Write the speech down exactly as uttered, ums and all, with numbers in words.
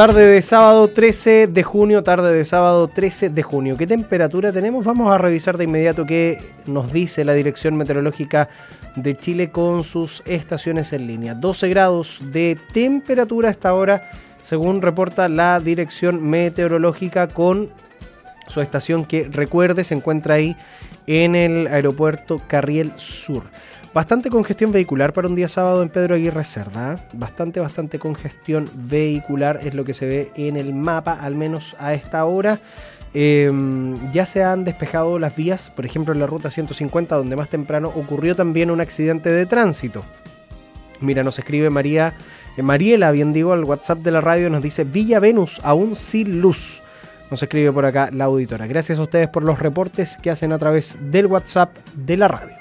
Tarde de sábado trece de junio, tarde de sábado trece de junio. ¿Qué temperatura tenemos? Vamos a revisar de inmediato qué nos dice la Dirección Meteorológica de Chile con sus estaciones en línea. doce grados de temperatura a esta hora, según reporta la Dirección Meteorológica con su estación que, recuerde, se encuentra ahí en el aeropuerto Carriel Sur. Bastante congestión vehicular para un día sábado en Pedro Aguirre Cerda. ¿eh? Bastante, bastante congestión vehicular es lo que se ve en el mapa, al menos a esta hora. Eh, ya se han despejado las vías, por ejemplo en la ruta ciento cincuenta, donde más temprano ocurrió también un accidente de tránsito. Mira, nos escribe María, eh, Mariela, bien digo, al WhatsApp de la radio, nos dice Villa Venus, aún sin luz. Nos escribe por acá la auditora. Gracias a ustedes por los reportes que hacen a través del WhatsApp de la radio.